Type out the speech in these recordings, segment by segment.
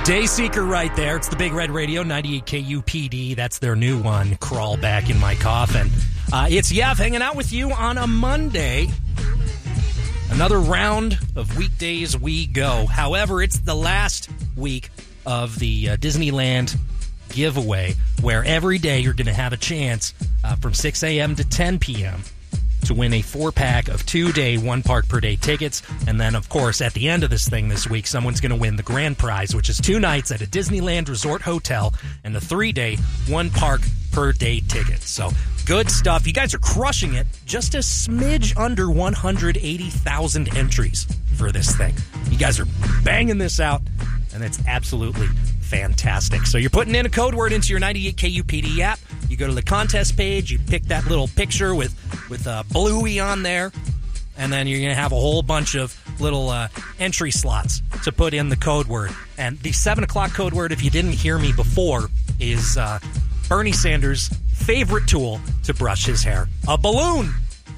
Dayseeker right there. It's the Big Red Radio, 98 KUPD. That's their new one, Crawl Back in My Coffin. It's Yev hanging out with you on a Monday. Another round of weekdays we go. However, it's the last week of the Disneyland giveaway, where every day you're going to have a chance from 6 a.m. to 10 p.m. to win a 4-pack of 2-day, 1-park-per-day tickets. And then, of course, at the end of this thing this week, someone's going to win the grand prize, which is 2 nights at a Disneyland Resort Hotel and a 3-day, 1-park-per-day ticket. So, good stuff. You guys are crushing it. Just a smidge under 180,000 entries for this thing. You guys are banging this out, and it's absolutely fantastic. So you're putting in a code word into your 98 KUPD app. You go to the contest page, you pick that little picture with Bluey on there, and then you're going to have a whole bunch of little entry slots to put in the code word. And the 7 o'clock code word, if you didn't hear me before, is Bernie Sanders' favorite tool to brush his hair, a balloon.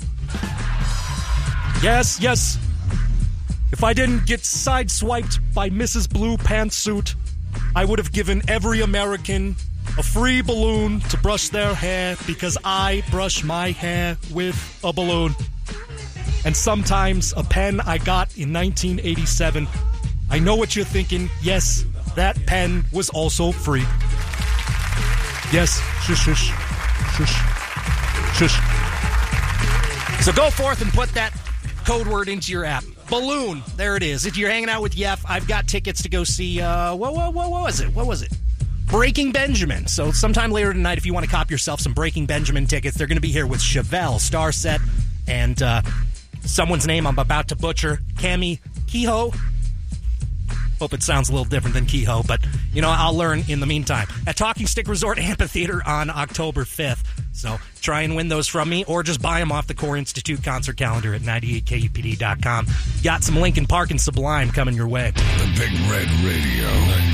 Yes, yes. If I didn't get sideswiped by Mrs. Blue Pantsuit, I would have given every American a free balloon to brush their hair, because I brush my hair with a balloon. And sometimes a pen I got in 1987. I know what you're thinking. Yes, that pen was also free. Yes, shush, shush, shush, shush. So go forth and put that code word into your app. Balloon. There it is. If you're hanging out with Yev, I've got tickets to go see, what was it? What was it? Breaking Benjamin. So sometime later tonight, if you want to cop yourself some Breaking Benjamin tickets, they're going to be here with Chevelle, Starset, and someone's name I'm about to butcher, Cami Kehoe. Hope it sounds a little different than Kehoe, but, I'll learn in the meantime. At Talking Stick Resort Amphitheater on October 5th. So try and win those from me, or just buy them off the Core Institute concert calendar at 98KUPD.com. Got some Linkin Park and Sublime coming your way. The Big Red Radio,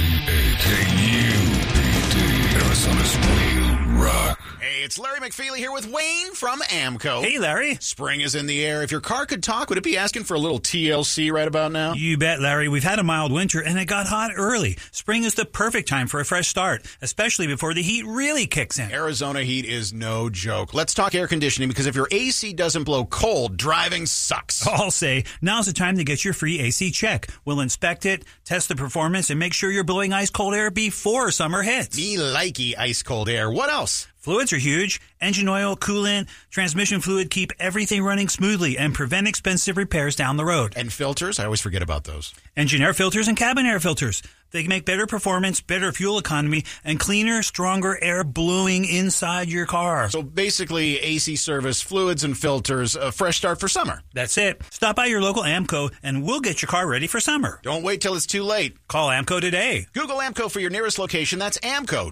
98 KUPD, Arizona's real rock. Hey, it's Larry McFeely here with Wayne from AMCO. Hey, Larry. Spring is in the air. If your car could talk, would it be asking for a little TLC right about now? You bet, Larry. We've had a mild winter, and it got hot early. Spring is the perfect time for a fresh start, especially before the heat really kicks in. Arizona heat is no joke. Let's talk air conditioning, because if your AC doesn't blow cold, driving sucks. I'll say, now's the time to get your free AC check. We'll inspect it, test the performance, and make sure you're blowing ice-cold air before summer hits. Me likey ice-cold air. What else? Fluids are huge. Engine oil, coolant, transmission fluid keep everything running smoothly and prevent expensive repairs down the road. And filters? I always forget about those. Engine air filters and cabin air filters. They make better performance, better fuel economy, and cleaner, stronger air blowing inside your car. So basically, AC service, fluids and filters, a fresh start for summer. That's it. Stop by your local AMCO, and we'll get your car ready for summer. Don't wait till it's too late. Call AMCO today. Google AMCO for your nearest location. That's AMCO,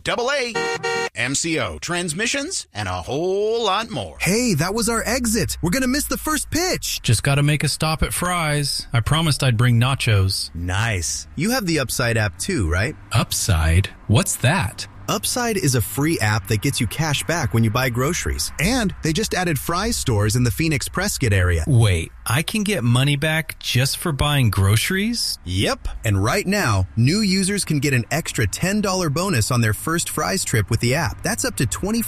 AA, MCO, transmissions, and a whole lot more. Hey, that was our exit. We're going to miss the first pitch. Just got to make a stop at Fry's. I promised I'd bring nachos. Nice. You have the Upside app too, right? Upside? What's that? Upside is a free app that gets you cash back when you buy groceries. And they just added Fry's stores in the Phoenix Prescott area. Wait, I can get money back just for buying groceries? Yep. And right now, new users can get an extra $10 bonus on their first Fry's trip with the app. That's up to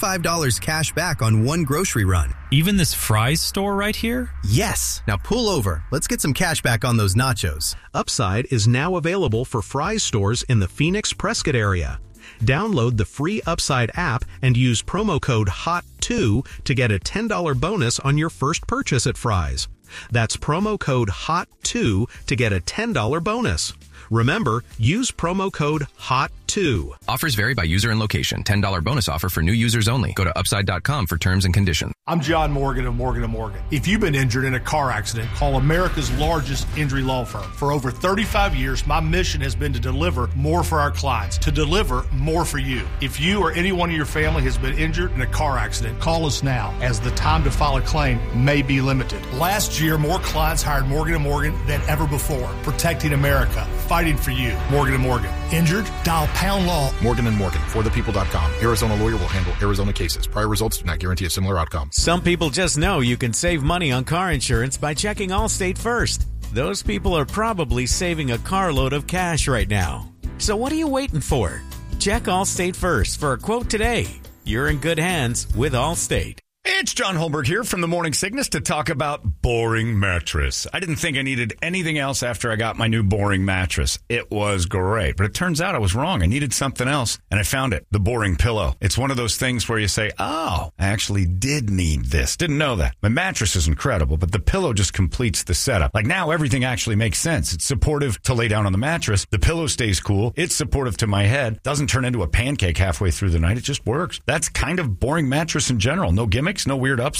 $25 cash back on one grocery run. Even this Fry's store right here? Yes. Now pull over. Let's get some cash back on those nachos. Upside is now available for Fry's stores in the Phoenix Prescott area. Download the free Upside app and use promo code HOT2 to get a $10 bonus on your first purchase at Fry's. That's promo code HOT2 to get a $10 bonus. Remember, use promo code HOT2. Offers vary by user and location. $10 bonus offer for new users only. Go to Upside.com for terms and conditions. I'm John Morgan of Morgan & Morgan. If you've been injured in a car accident, call America's largest injury law firm. For over 35 years, my mission has been to deliver more for our clients, to deliver more for you. If you or anyone in your family has been injured in a car accident, call us now, as the time to file a claim may be limited. Last year, more clients hired Morgan & Morgan than ever before, protecting America, fighting for you. Morgan & Morgan. Injured? Dial pound law. Morgan & Morgan, forthepeople.com. Arizona lawyer will handle Arizona cases. Prior results do not guarantee a similar outcome. Some people just know you can save money on car insurance by checking Allstate first. Those people are probably saving a carload of cash right now. So what are you waiting for? Check Allstate first for a quote today. You're in good hands with Allstate. It's John Holberg here from the Morning Sickness to talk about Boring Mattress. I didn't think I needed anything else after I got my new Boring mattress. It was great, but it turns out I was wrong. I needed something else, and I found it, the Boring Pillow. It's one of those things where you say, oh, I actually did need this. Didn't know that. My mattress is incredible, but the pillow just completes the setup. Like now, everything actually makes sense. It's supportive to lay down on the mattress. The pillow stays cool. It's supportive to my head. Doesn't turn into a pancake halfway through the night. It just works. That's kind of Boring Mattress in general. No gimmicks, no weird ups.